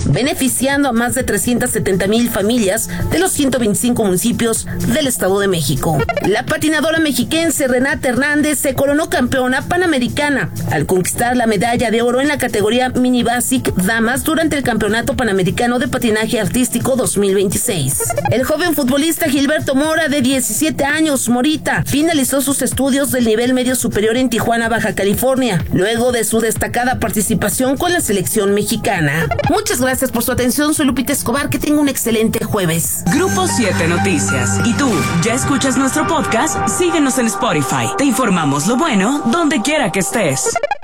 beneficiando a más de 370,000 familias de los 125 municipios del Estado de México. La patinadora mexiquense Renata Hernández se coronó campeona panamericana al conquistar la medalla de oro en la categoría Mini Basic Damas durante el Campeonato Panamericano de Patinaje Artístico 2026. El joven futbolista Gilberto Mora, de 17 años, Morita, finalizó sus estudios del nivel medio superior en Tijuana, Baja California, luego de su destacada participación con la selección mexicana. Muchas gracias por su atención. Soy Lupita Escobar. Que tenga un excelente jueves. Grupo 7 Noticias. ¿Y tú, ya escuchas nuestro podcast? Síguenos en Spotify. Te informamos lo bueno donde quiera que estés.